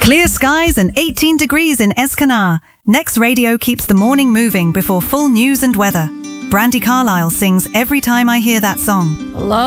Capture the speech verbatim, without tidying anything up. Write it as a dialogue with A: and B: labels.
A: Clear skies and eighteen degrees in Escanaba. Next Radio keeps the morning moving before full news and weather. Brandy Carlisle sings Every Time I Hear That Song.
B: Love